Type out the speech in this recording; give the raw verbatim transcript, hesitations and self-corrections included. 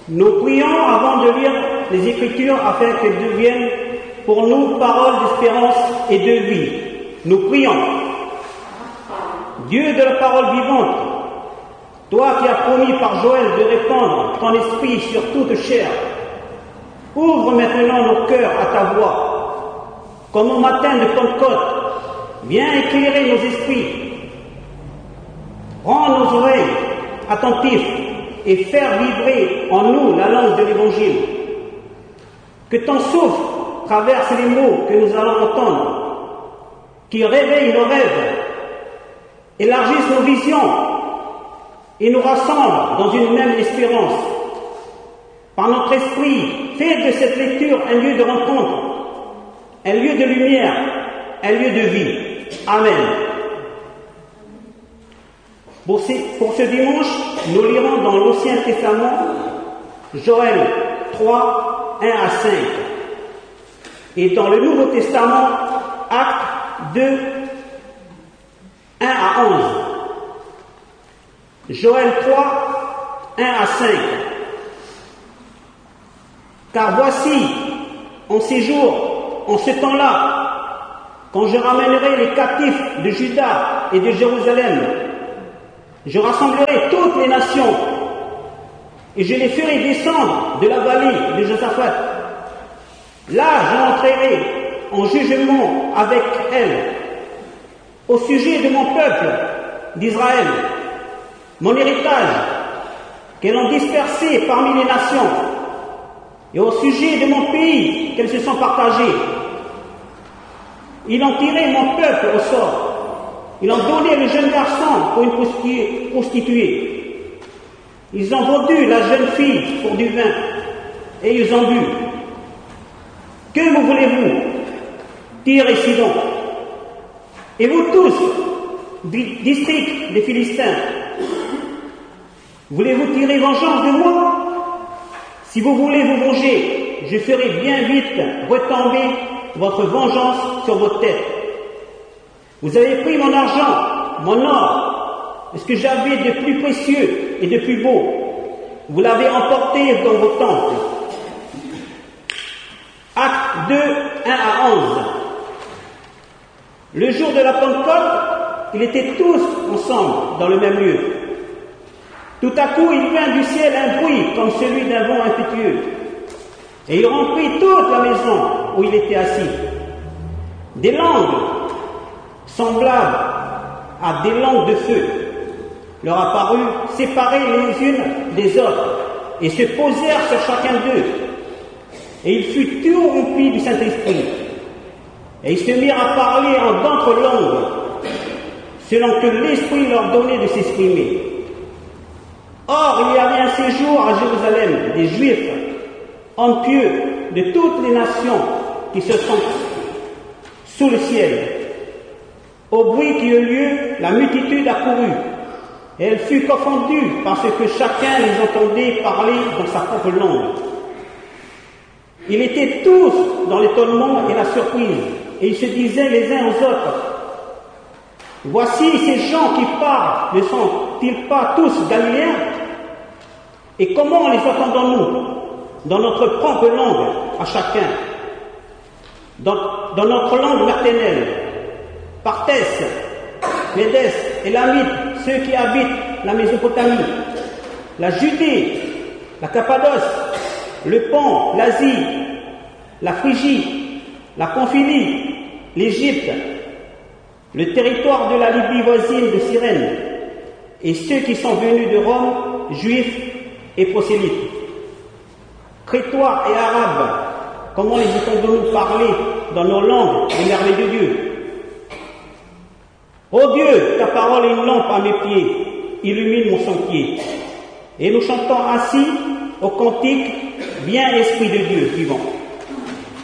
Nous prions avant de lire les Écritures afin qu'elles deviennent pour nous paroles d'espérance et de vie. Nous prions. Dieu de la parole vivante, toi qui as promis par Joël de répandre ton esprit sur toute chair, ouvre maintenant nos cœurs à ta voix, comme au matin de Pentecôte. Viens éclairer nos esprits, rends nos oreilles attentives et faire vibrer en nous la langue de l'Évangile. Que ton souffle traverse les mots que nous allons entendre, qui réveillent nos rêves, élargissent nos visions et nous rassemblent dans une même espérance. Par notre esprit, fais de cette lecture un lieu de rencontre, un lieu de lumière, un lieu de vie. Amen. Pour ce, pour ce dimanche, nous lirons dans l'Ancien Testament Joël trois, un à cinq. Et dans le Nouveau Testament, Actes deux, un à onze. Joël trois, un à cinq. Car voici, en ces jours, en ce temps-là, quand je ramènerai les captifs de Juda et de Jérusalem, je rassemblerai toutes les nations et je les ferai descendre de la vallée de Josaphat. Là, j'entrerai en jugement avec elles au sujet de mon peuple d'Israël, mon héritage, qu'elles ont dispersé parmi les nations, et au sujet de mon pays qu'elles se sont partagées. Ils ont tiré mon peuple au sort. Ils ont donné le jeune garçon pour une prostituée. Ils ont vendu la jeune fille pour du vin et ils ont bu. Que vous voulez-vous, Tyr et Sidon? Et vous tous, district des Philistins, voulez-vous tirer vengeance de moi? Si vous voulez vous venger, je ferai bien vite retomber votre vengeance sur votre tête. Vous avez pris mon argent, mon or, ce que j'avais de plus précieux et de plus beau. Vous l'avez emporté dans vos temples. Acte deux, un à onze. Le jour de la Pentecôte, ils étaient tous ensemble dans le même lieu. Tout à coup, il vint du ciel un bruit comme celui d'un vent impétueux. Et il remplit toute la maison où il était assis. Des langues semblables à des langues de feu leur apparurent, séparées les unes des autres, et se posèrent sur chacun d'eux. Et il fut tout rempli du Saint-Esprit. Et ils se mirent à parler en d'autres langues, selon que l'Esprit leur donnait de s'exprimer. Or, il y avait un séjour à Jérusalem des Juifs, hommes pieux de toutes les nations qui se sont sous le ciel. Au bruit qui eut lieu, la multitude accourut, et elle fut confondue parce que chacun les entendait parler dans sa propre langue. Ils étaient tous dans l'étonnement et la surprise, et ils se disaient les uns aux autres: voici ces gens qui parlent, ne sont-ils pas tous Galiléens? Et comment les entendons-nous? Dans notre propre langue, à chacun, dans, dans notre langue maternelle, Partès, Médès, Élamite, ceux qui habitent la Mésopotamie, la Judée, la Cappadoce, le Pont, l'Asie, la Phrygie, la Pamphylie, l'Égypte, le territoire de la Libye voisine de Cyrène, et ceux qui sont venus de Rome, juifs et prosélytes. Crétois et arabes, comment les entendons-nous parler dans nos langues les merveilles de Dieu? Ô Dieu, ta parole est une lampe à mes pieds, illumine mon sentier. Et nous chantons ainsi au cantique, viens Esprit de Dieu vivant.